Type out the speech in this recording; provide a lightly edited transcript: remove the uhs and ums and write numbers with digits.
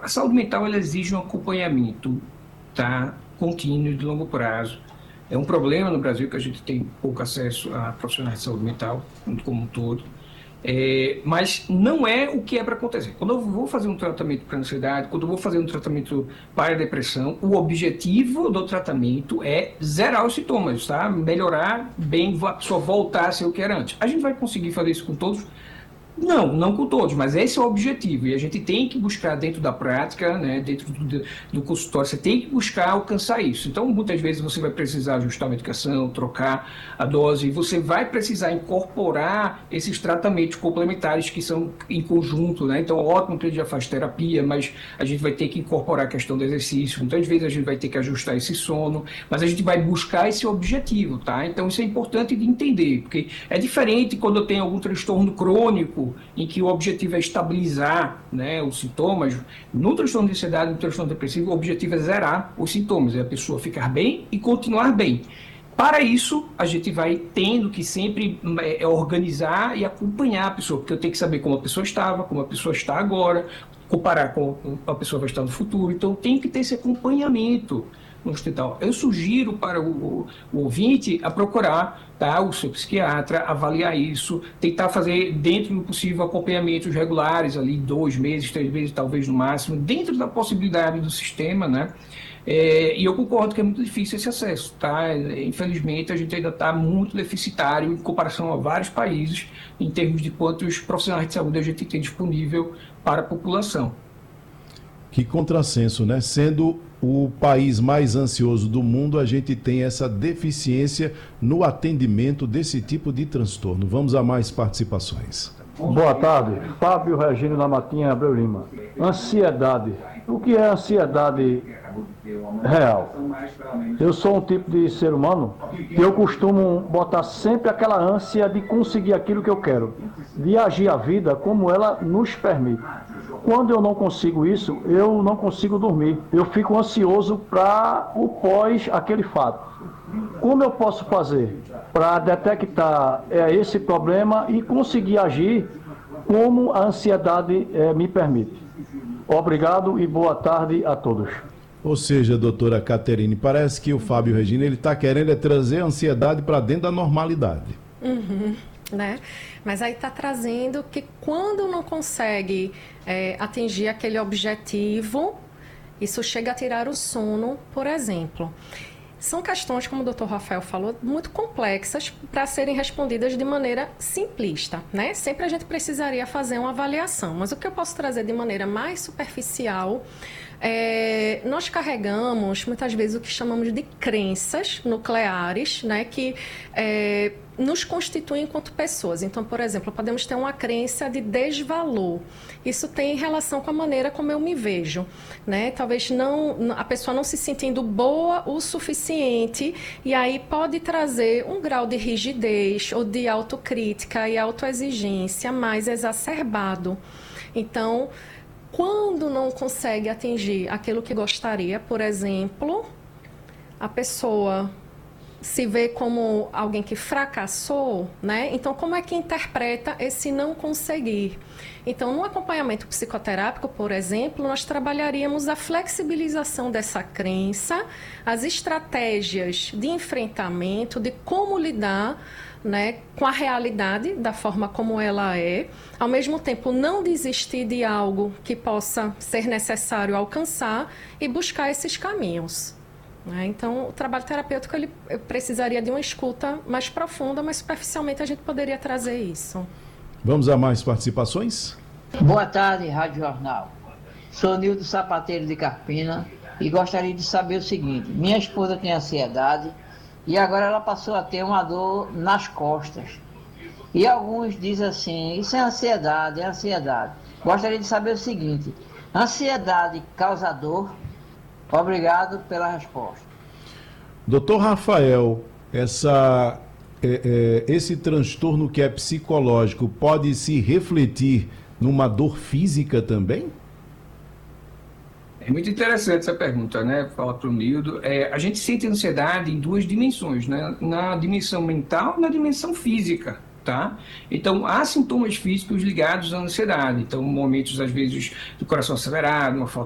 A saúde mental ela exige um acompanhamento, tá, contínuo e de longo prazo. É um problema no Brasil que a gente tem pouco acesso a profissionais de saúde mental, como um todo. Mas não é o que é para acontecer. Quando eu vou fazer um tratamento para ansiedade, quando eu vou fazer um tratamento para depressão, o objetivo do tratamento é zerar os sintomas, tá? Melhorar bem, a pessoa voltar a ser o que era antes. A gente vai conseguir fazer isso com todos? Não com todos, mas esse é o objetivo. E a gente tem que buscar dentro da prática, né, dentro do consultório, você tem que buscar alcançar isso. Então, muitas vezes você vai precisar ajustar a medicação, trocar a dose, você vai precisar incorporar esses tratamentos complementares que são em conjunto, né? Então, ótimo que a gente já faz terapia, mas a gente vai ter que incorporar a questão do exercício. Muitas vezes a gente vai ter que ajustar esse sono, mas a gente vai buscar esse objetivo, tá? Então, isso é importante de entender, porque é diferente quando eu tenho algum transtorno crônico, em que o objetivo é estabilizar, né, os sintomas. No transtorno de ansiedade, no transtorno depressivo, o objetivo é zerar os sintomas, é a pessoa ficar bem e continuar bem. Para isso, a gente vai tendo que sempre organizar e acompanhar a pessoa, porque eu tenho que saber como a pessoa estava, como a pessoa está agora, comparar com como a pessoa vai estar no futuro. Então, tem que ter esse acompanhamento no hospital. Eu sugiro para o ouvinte a procurar, tá, o seu psiquiatra, avaliar isso, tentar fazer, dentro do possível, acompanhamentos regulares, ali 2 meses, 3 meses, talvez no máximo, dentro da possibilidade do sistema, né? E eu concordo que é muito difícil esse acesso, tá? Infelizmente, a gente ainda está muito deficitário em comparação a vários países, em termos de quantos profissionais de saúde a gente tem disponível para a população. Que contrassenso, né? Sendo o país mais ansioso do mundo, a gente tem essa deficiência no atendimento desse tipo de transtorno. Vamos a mais participações. Boa tarde, Fábio Regino da Matinha, Abreu Lima. Ansiedade. O que é ansiedade real? Eu sou um tipo de ser humano que eu costumo botar sempre aquela ânsia de conseguir aquilo que eu quero, de agir a vida como ela nos permite. Quando eu não consigo isso, eu não consigo dormir. Eu fico ansioso para o pós aquele fato. Como eu posso fazer para detectar esse problema e conseguir agir como a ansiedade me permite? Obrigado e boa tarde a todos. Ou seja, doutora Caterine, parece que o Fábio Regina está querendo trazer a ansiedade para dentro da normalidade. Né? Mas aí está trazendo que quando não consegue atingir aquele objetivo, isso chega a tirar o sono, por exemplo. São questões, como o Dr. Rafael falou, muito complexas para serem respondidas de maneira simplista, né? Sempre a gente precisaria fazer uma avaliação, mas o que eu posso trazer de maneira mais superficial nós carregamos muitas vezes o que chamamos de crenças nucleares, né, que nos constituem enquanto pessoas. Então, por exemplo, podemos ter uma crença de desvalor. Isso tem relação com a maneira como eu me vejo, né? Talvez a pessoa não se sentindo boa o suficiente, e aí pode trazer um grau de rigidez ou de autocrítica e autoexigência mais exacerbado. Então, quando não consegue atingir aquilo que gostaria, por exemplo, a pessoa se vê como alguém que fracassou, né? Então, como é que interpreta esse não conseguir? Então, no acompanhamento psicoterápico, por exemplo, nós trabalharíamos a flexibilização dessa crença, as estratégias de enfrentamento, de como lidar, né, com a realidade da forma como ela é, ao mesmo tempo não desistir de algo que possa ser necessário alcançar e buscar esses caminhos. Né? Então, o trabalho terapêutico ele precisaria de uma escuta mais profunda, mas superficialmente a gente poderia trazer isso. Vamos a mais participações? Boa tarde, Rádio Jornal. Sou Nildo Sapateiro de Carpina e gostaria de saber o seguinte: minha esposa tem ansiedade e agora ela passou a ter uma dor nas costas. E alguns dizem assim, isso é ansiedade, é ansiedade. Gostaria de saber o seguinte: ansiedade causa dor? Obrigado pela resposta. Doutor Rafael, esse transtorno que é psicológico pode se refletir numa dor física também? É muito interessante essa pergunta, né? Fala para o Nildo. A gente sente ansiedade em 2 dimensões, né? Na dimensão mental e na dimensão física, tá? Então, há sintomas físicos ligados à ansiedade. Então, momentos, às vezes, do coração acelerado, uma falta